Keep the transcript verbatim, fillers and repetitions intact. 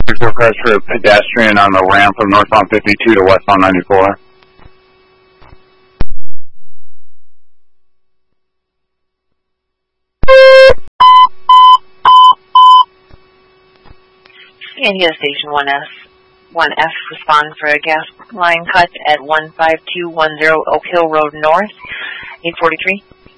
Request for a pedestrian on the ramp from northbound fifty-two to westbound ninety-four. India Station one S, one F, respond for a gas line cut at one five two one zero Oak Hill Road North, eight forty-three.